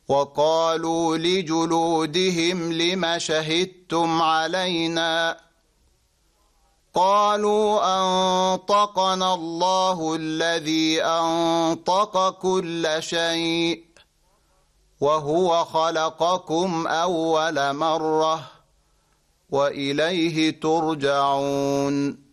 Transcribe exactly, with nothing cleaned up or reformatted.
وقالوا لجلودهم لم شهدتم علينا قالوا أنطقنا الله الذي أنطق كل شيء وهو خلقكم أول مرة وإليه ترجعون